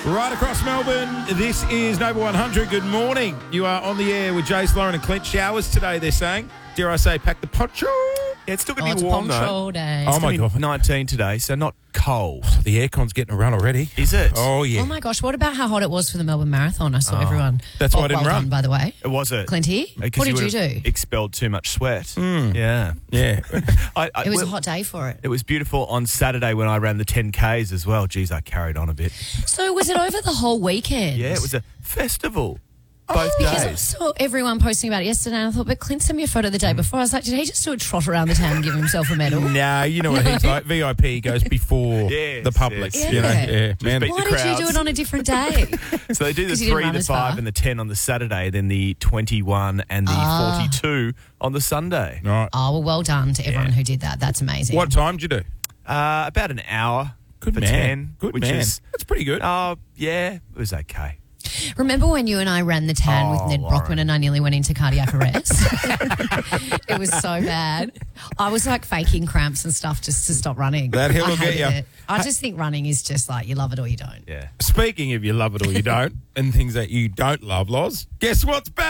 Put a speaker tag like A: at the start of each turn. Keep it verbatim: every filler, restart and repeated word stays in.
A: Right across Melbourne, this is Nova one hundred. Good morning. You are on the air with Jace, Lauren and Clint. Showers today, they're saying. Dare I say, pack the poncho.
B: Yeah, it's still
C: Oh,
B: going to
C: it's
B: be warm,
C: poncho
B: though.
C: day.
A: Oh, my
B: It's gonna be
A: God.
B: nineteen today, so not cold.
A: The aircon's getting a run already.
B: Is it?
A: Oh, yeah.
C: Oh my gosh, what about how hot it was for the Melbourne Marathon? I saw everyone.
A: That's why
C: oh,
A: I didn't
C: well
A: run.
C: done, by the way.
B: It was it.
C: Clinty,
B: Because
C: what did you
B: would've
C: do?
B: Expelled too much sweat. Yeah.
A: Yeah.
B: I, I,
C: It was
B: well,
C: a hot day for it.
B: It was beautiful on Saturday when I ran the ten Ks as well. Geez, I carried on a bit.
C: So was it over the whole weekend?
B: Yeah, it was a festival. Both
C: Because I
B: days.
C: saw everyone posting about it yesterday and I thought, but Clint sent me a photo the day before. I was like, did he just do a trot around the town and give himself a medal?
A: Nah, you know what he's like. V I P goes before
B: Yes,
A: the public.
B: yes.
A: You know?
C: Yeah.
A: Yeah, man.
B: beat
C: Why
B: the
C: did you do
B: crowds.
C: it on a different day?
B: So they do the
C: 'Cause you didn't
B: three,
C: run
B: the
C: as
B: five,
C: far.
B: and the ten on the Saturday, then the twenty-one and the
C: Ah.
B: forty-two on the Sunday.
A: Right.
C: Oh, well, well done to everyone who did that. That's amazing.
A: What time did you do?
B: Uh, about an hour
A: Good
B: for
A: man.
B: ten.
A: Good
B: which
A: man.
B: is
A: That's pretty good.
B: Oh, yeah, it was okay.
C: Remember when you and I ran the tan
B: Oh,
C: with Ned
B: Lauren.
C: Brockman and I nearly went into cardiac arrest? It was so bad. I was like faking cramps and stuff just to stop running.
A: That hill
C: I
A: will get
C: hated
A: ya.
C: it. I just think running is just like you love it or you don't.
B: Yeah.
A: Speaking of you love it or you don't, and things that you don't love, Loz, guess what's back?